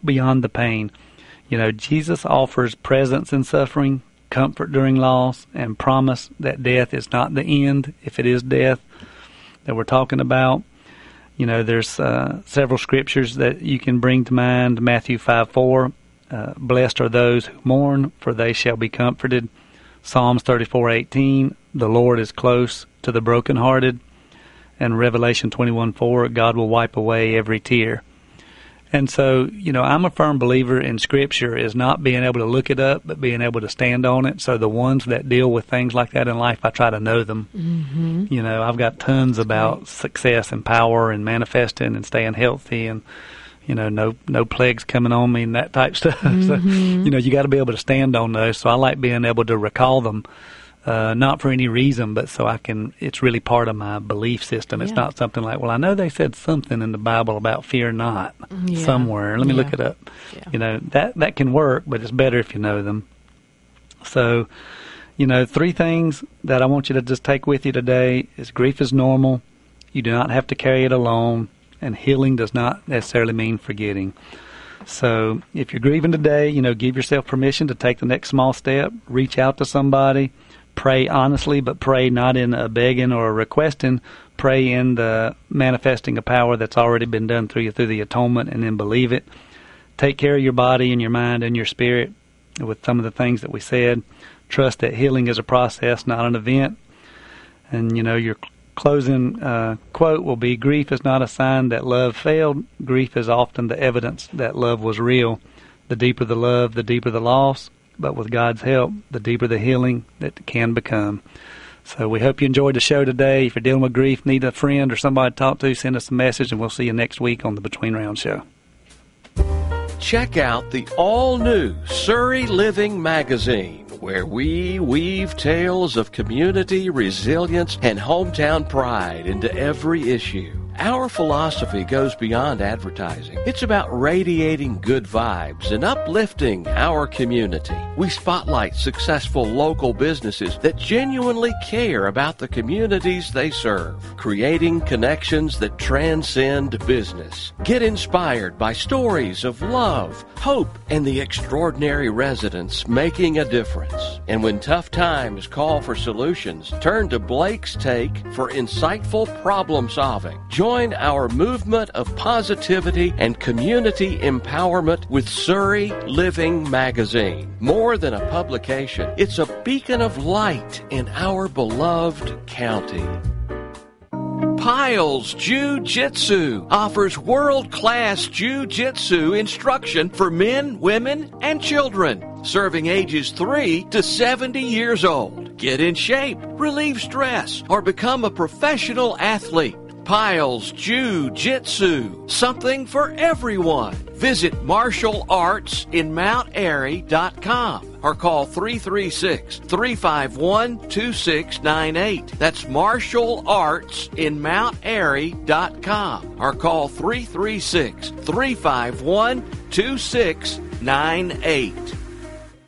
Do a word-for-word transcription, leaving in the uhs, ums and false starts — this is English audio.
beyond the pain. You know, Jesus offers presence in suffering, comfort during loss, and promise that death is not the end, if it is death that we're talking about. You know, there's uh, several scriptures that you can bring to mind. Matthew five four, uh, blessed are those who mourn, for they shall be comforted. Psalms thirty-four eighteen, the Lord is close to the brokenhearted. And Revelation twenty-one four, God will wipe away every tear. And so, you know, I'm a firm believer in Scripture is not being able to look it up, but being able to stand on it. So the ones that deal with things like that in life, I try to know them. Mm-hmm. You know, I've got tons That's about great. success and power and manifesting and staying healthy and, you know, no no plagues coming on me and that type stuff. Mm-hmm. So, you know, you got to be able to stand on those. So I like being able to recall them. Uh, not for any reason, but so I can, it's really part of my belief system. It's Yeah. not something like, well, I know they said something in the Bible about fear not Yeah. somewhere. Let me Yeah. look it up. Yeah. You know, that, that can work, but it's better if you know them. So, you know, three things that I want you to just take with you today is grief is normal. You do not have to carry it alone, and healing does not necessarily mean forgetting. So if you're grieving today, you know, give yourself permission to take the next small step, reach out to somebody. Pray honestly, but pray not in a begging or a requesting. Pray in the manifesting of power that's already been done through you through the atonement, and then believe it. Take care of your body and your mind and your spirit with some of the things that we said. Trust that healing is a process, not an event. And, you know, your closing uh, quote will be, grief is not a sign that love failed. Grief is often the evidence that love was real. The deeper the love, the deeper the loss. But with God's help, the deeper the healing that it can become. So we hope you enjoyed the show today. If you're dealing with grief, need a friend or somebody to talk to, send us a message, and we'll see you next week on the Between Rounds Show. Check out the all-new Surrey Living Magazine, where we weave tales of community, resilience, and hometown pride into every issue. Our philosophy goes beyond advertising. It's about radiating good vibes and uplifting our community. We spotlight successful local businesses that genuinely care about the communities they serve, creating connections that transcend business. Get inspired by stories of love, hope, and the extraordinary residents making a difference. And when tough times call for solutions, turn to Blake's Take for insightful problem solving. Join our movement of positivity and community empowerment with Surrey Living Magazine. More than a publication, it's a beacon of light in our beloved county. Piles Jiu-Jitsu offers world-class Jiu-Jitsu instruction for men, women, and children, serving ages three to seventy years old. Get in shape, relieve stress, or become a professional athlete. Piles Jiu-Jitsu, something for everyone. Visit martial arts in mount airy dot com or call three three six, three five one, two six nine eight. That's martial arts in mount airy dot com or call three three six, three five one, two six nine eight.